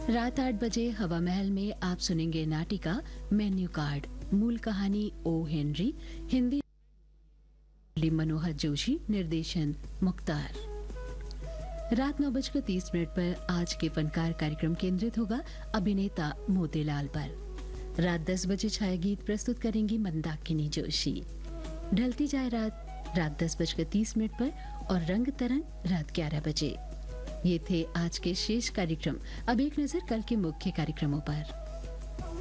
रात 8 बजे हवा महल में आप सुनेंगे नाटिका मेन्यू कार्ड। मूल कहानी ओ हेनरी, हिंदी मनोहर जोशी, निर्देशन मुख्तार। रात 9:30 पर आज के फनकार कार्यक्रम केंद्रित होगा अभिनेता मोतीलाल पर। रात 10 बजे छाया गीत प्रस्तुत करेंगी मंदाकिनी जोशी। ढलती जाए रात 10:30 पर और रंग तरंग रात 11 बजे। ये थे आज के शेष कार्यक्रम। अब एक नजर कल के मुख्य कार्यक्रमों पर।